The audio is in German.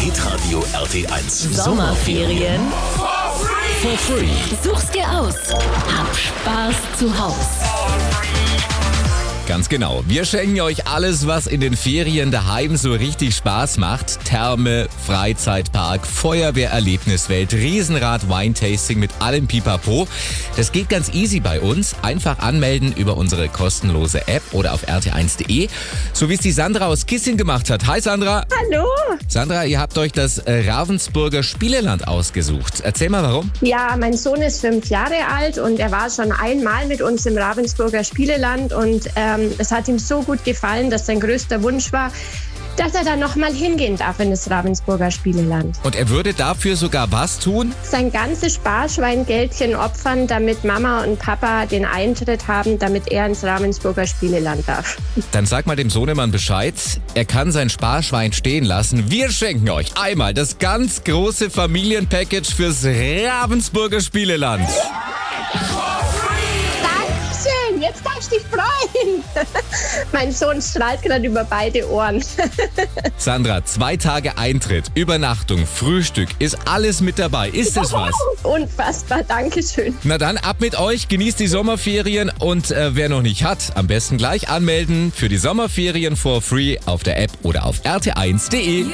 Hitradio RT1 Sommerferien for free. Such's dir aus. Hab Spaß zu Haus. Ganz genau. Wir schenken euch alles, was in den Ferien daheim so richtig Spaß macht. Therme, Freizeitpark, Feuerwehrerlebniswelt, Riesenrad, Wine-Tasting mit allem Pipapo. Das geht ganz easy bei uns. Einfach anmelden über unsere kostenlose App oder auf rt1.de. So wie es die Sandra aus Kissing gemacht hat. Hi Sandra. Hallo. Sandra, ihr habt euch das Ravensburger Spieleland ausgesucht. Erzähl mal warum. Ja, mein Sohn ist 5 Jahre alt und er war schon einmal mit uns im Ravensburger Spieleland und es hat ihm so gut gefallen, dass sein größter Wunsch war, dass er da nochmal hingehen darf in das Ravensburger Spieleland. Und er würde dafür sogar was tun? Sein ganzes Sparschweingeldchen opfern, damit Mama und Papa den Eintritt haben, damit er ins Ravensburger Spieleland darf. Dann sag mal dem Sohnemann Bescheid. Er kann sein Sparschwein stehen lassen. Wir schenken euch einmal das ganz große Familienpackage fürs Ravensburger Spieleland. Dankeschön, jetzt darfst du dich freuen. Mein Sohn strahlt gerade über beide Ohren. Sandra, 2 Tage Eintritt, Übernachtung, Frühstück, ist alles mit dabei. Ist das was? Unfassbar, Dankeschön. Na dann, ab mit euch, genießt die Sommerferien und wer noch nicht hat, am besten gleich anmelden für die Sommerferien for free auf der App oder auf rt1.de.